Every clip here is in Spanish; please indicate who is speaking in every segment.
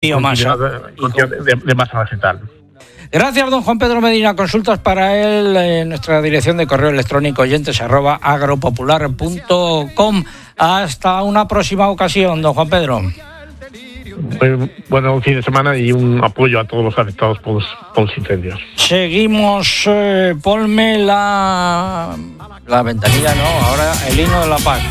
Speaker 1: Biomasa.
Speaker 2: De masa vegetal.
Speaker 1: Gracias, don Juan Pedro Medina. Consultas para él en nuestra dirección de correo electrónico oyentes@agropopular.com. Hasta una próxima ocasión, don Juan Pedro.
Speaker 2: Bueno, un fin de semana y un apoyo a todos los afectados por los incendios.
Speaker 1: Seguimos, ponme la ventanilla, no, ahora el himno de la paz.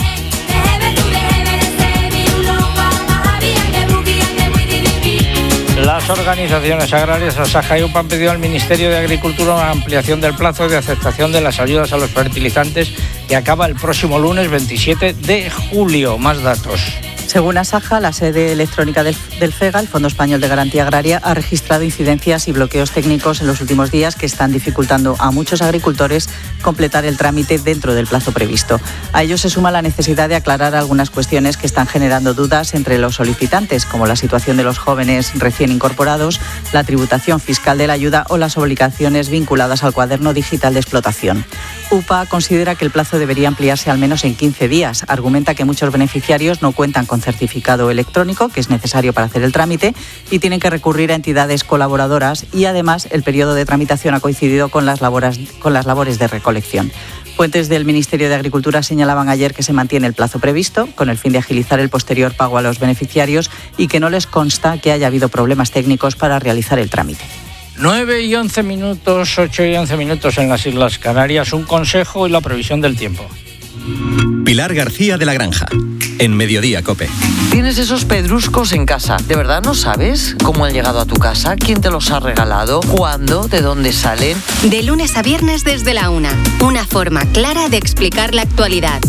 Speaker 1: Las organizaciones agrarias Asaja y UPA han pedido al Ministerio de Agricultura una ampliación del plazo de aceptación de las ayudas a los fertilizantes que acaba el próximo lunes 27 de julio. Más datos.
Speaker 3: Según Asaja, la sede electrónica del FEGA, el Fondo Español de Garantía Agraria, ha registrado incidencias y bloqueos técnicos en los últimos días que están dificultando a muchos agricultores completar el trámite dentro del plazo previsto. A ello se suma la necesidad de aclarar algunas cuestiones que están generando dudas entre los solicitantes, como la situación de los jóvenes recién incorporados, la tributación fiscal de la ayuda o las obligaciones vinculadas al cuaderno digital de explotación. UPA considera que el plazo debería ampliarse al menos en 15 días. Argumenta que muchos beneficiarios no cuentan con certificado electrónico, que es necesario para hacer el trámite, y tienen que recurrir a entidades colaboradoras y además el periodo de tramitación ha coincidido con las labores de recolección. Fuentes del Ministerio de Agricultura señalaban ayer que se mantiene el plazo previsto con el fin de agilizar el posterior pago a los beneficiarios y que no les consta que haya habido problemas técnicos para realizar el trámite.
Speaker 1: 9 y 11 minutos, 8 y 11 minutos en las Islas Canarias. Un consejo y la previsión del tiempo.
Speaker 4: Pilar García de la Granja, en Mediodía COPE.
Speaker 5: Tienes esos pedruscos en casa. ¿De verdad no sabes cómo han llegado a tu casa? ¿Quién te los ha regalado? ¿Cuándo? ¿De dónde salen?
Speaker 6: De lunes a viernes desde la 1. Una forma clara de explicar la actualidad.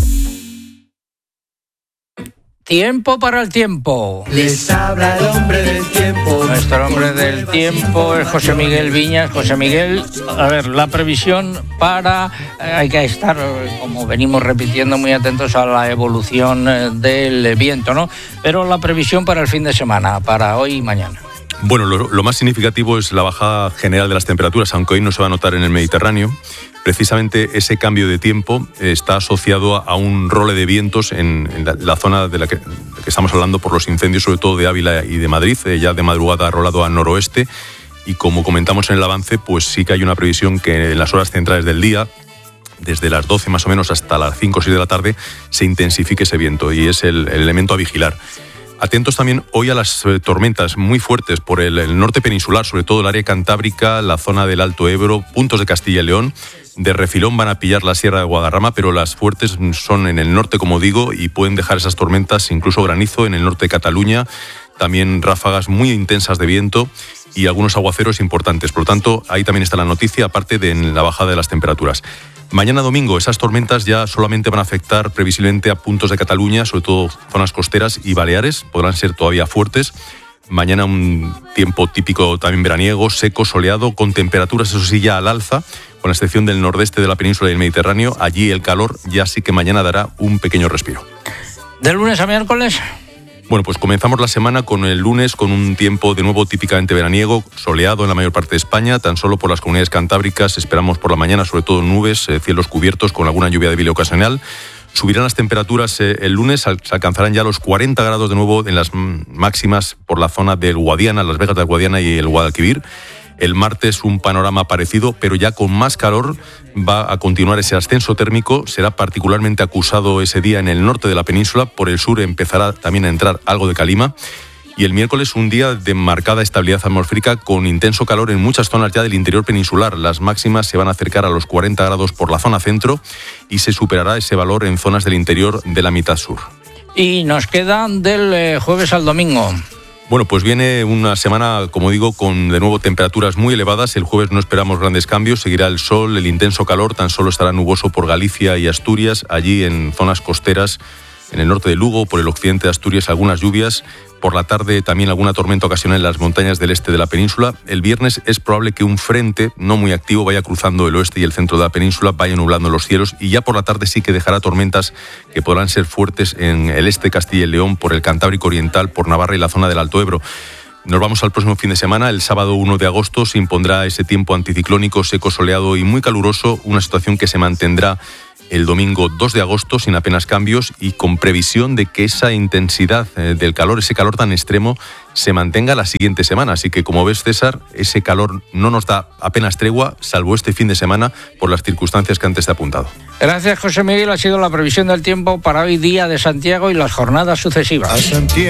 Speaker 1: Tiempo para el tiempo.
Speaker 7: Les habla el hombre del tiempo.
Speaker 1: Nuestro hombre del tiempo es José Miguel Viñas. José Miguel, a ver, la previsión para... hay que estar, como venimos repitiendo, muy atentos a la evolución del viento, ¿no? Pero la previsión para el fin de semana, para hoy y mañana.
Speaker 8: Bueno, lo más significativo es la bajada general de las temperaturas, aunque hoy no se va a notar en el Mediterráneo. Precisamente ese cambio de tiempo está asociado a un role de vientos en la zona de la que estamos hablando por los incendios, sobre todo de Ávila y de Madrid. Ya de madrugada ha rolado al noroeste y, como comentamos en el avance, pues sí que hay una previsión que en las horas centrales del día, desde las 12 más o menos hasta las 5 o 6 de la tarde, se intensifique ese viento y es el elemento a vigilar. Atentos también hoy a las tormentas muy fuertes por el norte peninsular, sobre todo el área cantábrica, la zona del Alto Ebro, puntos de Castilla y León. De refilón van a pillar la Sierra de Guadarrama, pero las fuertes son en el norte, como digo, y pueden dejar esas tormentas, incluso granizo en el norte de Cataluña, también ráfagas muy intensas de viento y algunos aguaceros importantes. Por lo tanto, ahí también está la noticia, aparte de la bajada de las temperaturas. Mañana domingo esas tormentas ya solamente van a afectar previsiblemente a puntos de Cataluña, sobre todo zonas costeras y Baleares, podrán ser todavía fuertes. Mañana un tiempo típico también veraniego, seco, soleado, con temperaturas, eso sí, ya al alza, con la excepción del nordeste de la península y del Mediterráneo. Allí el calor ya sí que mañana dará un pequeño respiro.
Speaker 1: ¿De lunes a miércoles?
Speaker 8: Bueno, pues comenzamos la semana con el lunes con un tiempo de nuevo típicamente veraniego, soleado en la mayor parte de España. Tan solo por las comunidades cantábricas esperamos por la mañana sobre todo nubes, cielos cubiertos con alguna lluvia débil ocasional. Subirán las temperaturas el lunes, se alcanzarán ya los 40 grados de nuevo en las máximas por la zona del Guadiana, Las Vegas del Guadiana y el Guadalquivir. El martes un panorama parecido, pero ya con más calor. Va a continuar ese ascenso térmico. Será particularmente acusado ese día en el norte de la península. Por el sur empezará también a entrar algo de calima. Y el miércoles un día de marcada estabilidad atmosférica con intenso calor en muchas zonas ya del interior peninsular. Las máximas se van a acercar a los 40 grados por la zona centro y se superará ese valor en zonas del interior de la mitad sur.
Speaker 1: Y nos queda del jueves al domingo.
Speaker 8: Bueno, pues viene una semana, como digo, con de nuevo temperaturas muy elevadas. El jueves no esperamos grandes cambios, seguirá el sol, el intenso calor, tan solo estará nuboso por Galicia y Asturias, allí en zonas costeras, en el norte de Lugo, por el occidente de Asturias, algunas lluvias. Por la tarde también alguna tormenta ocasional en las montañas del este de la península. El viernes es probable que un frente no muy activo vaya cruzando el oeste y el centro de la península, vaya nublando los cielos y ya por la tarde sí que dejará tormentas que podrán ser fuertes en el este de Castilla y León, por el Cantábrico Oriental, por Navarra y la zona del Alto Ebro. Nos vamos al próximo fin de semana. El sábado 1 de agosto se impondrá ese tiempo anticiclónico, seco, soleado y muy caluroso, una situación que se mantendrá el domingo 2 de agosto sin apenas cambios y con previsión de que esa intensidad del calor, ese calor tan extremo, se mantenga la siguiente semana. Así que, como ves, César, ese calor no nos da apenas tregua, salvo este fin de semana, por las circunstancias que antes te he apuntado.
Speaker 1: Gracias, José Miguel. Ha sido la previsión del tiempo para hoy, día de Santiago, y las jornadas sucesivas.